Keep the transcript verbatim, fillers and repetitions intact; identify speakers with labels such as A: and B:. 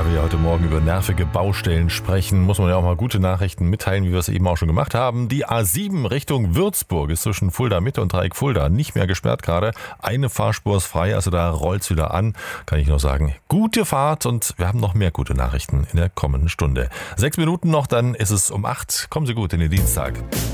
A: Da wir heute Morgen über nervige Baustellen sprechen, muss man ja auch mal gute Nachrichten mitteilen, wie wir es eben auch schon gemacht haben. Die A sieben Richtung Würzburg ist zwischen Fulda Mitte und Dreieck Fulda nicht mehr gesperrt gerade. Eine Fahrspur ist frei, also da rollt's wieder an. Kann ich nur sagen, gute Fahrt, und wir haben noch mehr gute Nachrichten in der kommenden Stunde. Sechs Minuten noch, dann ist es um acht. Kommen Sie gut in den Dienstag.